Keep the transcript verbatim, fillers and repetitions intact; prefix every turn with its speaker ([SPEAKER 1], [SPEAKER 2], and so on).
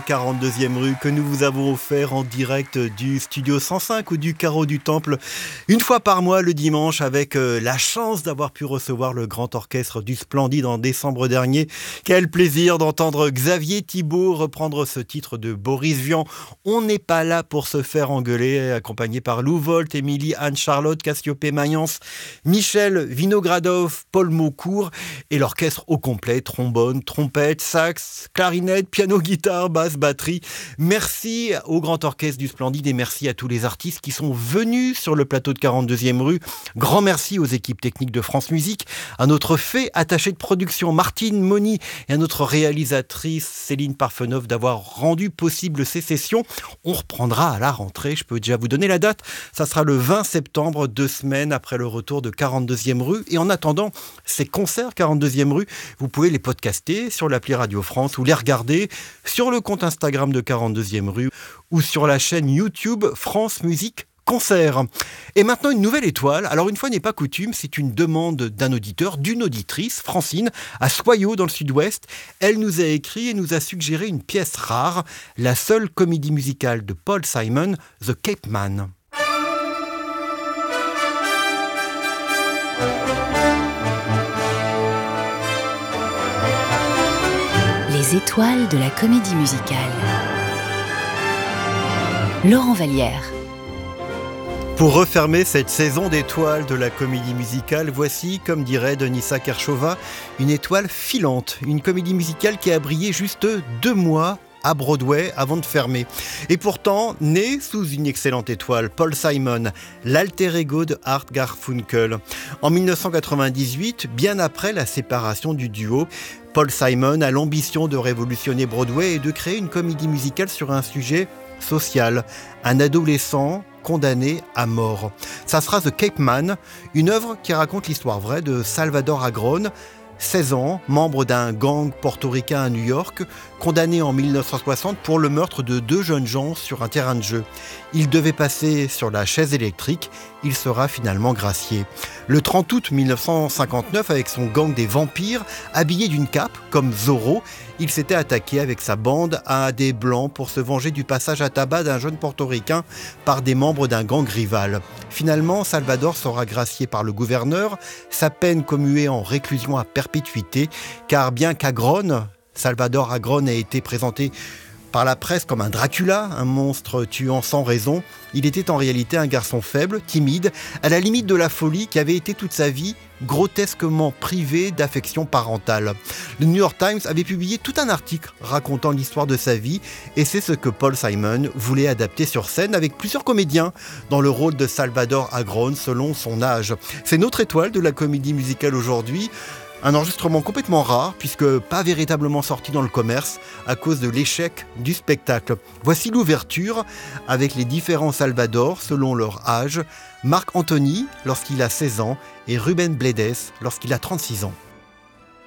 [SPEAKER 1] quarante-deuxième rue que nous vous avons offert en direct du studio cent cinq ou du Carreau du Temple une fois par mois le dimanche avec la chance d'avoir pu recevoir le grand orchestre du Splendide en décembre dernier. Quel plaisir d'entendre Xavier Thibault reprendre ce titre de Boris Vian. On n'est pas là pour se faire engueuler, accompagné par Lou Volt, Émilie, Anne-Charlotte, Cassiopée Mayence, Michel Vinogradov, Paul Maucourt et l'orchestre au complet, trombone, trompette, sax, clarinette, piano, guitare, basse, batterie. Merci au Grand Orchestre du Splendide et merci à tous les artistes qui sont venus sur le plateau de quarante-deuxième rue. Grand merci aux équipes techniques de France Musique, à notre fait attaché de production Martine Moni et à notre réalisatrice Céline Parfenoff d'avoir rendu possible ces sessions. On reprendra à la rentrée, je peux déjà vous donner la date. Ça sera le vingt septembre, deux semaines après le retour de quarante-deuxième rue. Et en attendant, ces concerts quarante-deuxième rue, vous pouvez les podcaster sur l'appli Radio France ou les regarder sur le compte Instagram de quarante-deuxième rue ou sur la chaîne YouTube France Musique Concert. Et maintenant une nouvelle étoile. Alors une fois n'est pas coutume, c'est une demande d'un auditeur, d'une auditrice, Francine, à Soyaux dans le sud-ouest. Elle nous a écrit et nous a suggéré une pièce rare, la seule comédie musicale de Paul Simon, The Cape Man.
[SPEAKER 2] Les étoiles de la comédie musicale. Laurent Vallière.
[SPEAKER 1] Pour refermer cette saison d'étoiles de la comédie musicale, voici, comme dirait Denisa Kershova, une étoile filante. Une comédie musicale qui a brillé juste deux mois à Broadway avant de fermer. Et pourtant, né sous une excellente étoile, Paul Simon, l'alter ego de Art Garfunkel. En dix-neuf cent quatre-vingt-dix-huit, bien après la séparation du duo, Paul Simon a l'ambition de révolutionner Broadway et de créer une comédie musicale sur un sujet social. Un adolescent condamné à mort. Ça sera The Cape Man, une œuvre qui raconte l'histoire vraie de Salvador Agron, seize ans, membre d'un gang portoricain à New York, condamné en dix-neuf cent soixante pour le meurtre de deux jeunes gens sur un terrain de jeu. Il devait passer sur la chaise électrique, il sera finalement gracié. Le trente août dix-neuf cent cinquante-neuf, avec son gang des vampires, habillé d'une cape, comme Zorro, il s'était attaqué avec sa bande à des blancs pour se venger du passage à tabac d'un jeune portoricain par des membres d'un gang rival. Finalement, Salvador sera gracié par le gouverneur, sa peine commuée en réclusion à perpétuité, car bien qu'Agron, Salvador Agron a été présenté par la presse comme un Dracula, un monstre tuant sans raison, il était en réalité un garçon faible, timide, à la limite de la folie, qui avait été toute sa vie grotesquement privé d'affection parentale. Le New York Times avait publié tout un article racontant l'histoire de sa vie et c'est ce que Paul Simon voulait adapter sur scène avec plusieurs comédiens dans le rôle de Salvador Agron selon son âge. C'est notre étoile de la comédie musicale aujourd'hui. Un enregistrement complètement rare, puisque pas véritablement sorti dans le commerce à cause de l'échec du spectacle. Voici l'ouverture avec les différents Salvador selon leur âge. Marc Anthony lorsqu'il a seize ans et Ruben Blades lorsqu'il a trente-six ans.